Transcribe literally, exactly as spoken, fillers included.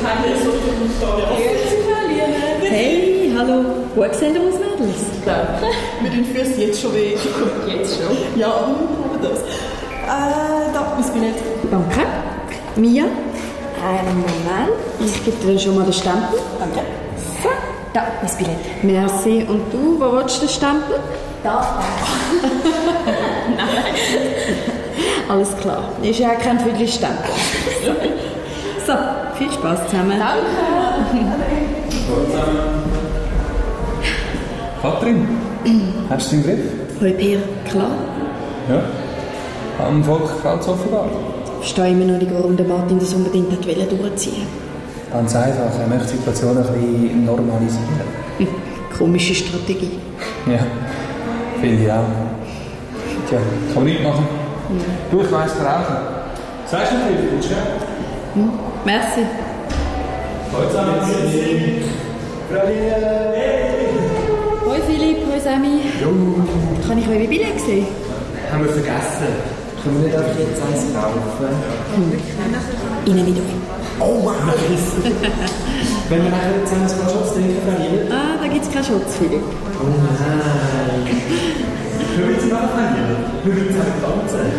keine so Hey, hallo. Gut gesehen aus, Mädels? Danke. Mir tun die Füße jetzt schon weh. Jetzt schon? Ja, aber das. Äh, da, mein Billett. Danke. Mia? Einen Moment. Ich gebe dir schon mal den Stempel. Danke. So. Da, mein Billett. Merci. Und du, wo willst du den Stempel? Da. Nein. Alles klar. Ist ja kein Viertelstempel. So, viel Spaß zusammen. Danke. Hallo zusammen. Katrin, hast du den Griff? Hoi Peer, klar. Ja. Am Volk gefällt es offenbar. Ich verstehe immer noch nicht, warum der Martin das unbedingt hat wollen durchziehen. Ganz einfach, er möchte die Situation ein bisschen normalisieren. Hm, komische Strategie. Ja, finde ich auch. Tja, kann man nichts machen. Mhm. Du, ich weiss rauchen. Sagst du nicht viel, willst du? Hm, merci. Hallo zusammen. Hoi Philipp, hoi Sammy. Jo. Kann ich eure Billett sehen? Haben wir vergessen. Können wir nicht einfach jetzt eins kaufen? Hm. Innen mit euch. Oh wow! Wenn wir nachher zusammen ein paar Shots trinken, verlieren? Ah, da gibt es keinen Schutz, Philipp. Oh nein! Können wir jetzt nachher verlieren? Wir wollen zusammen tanzen.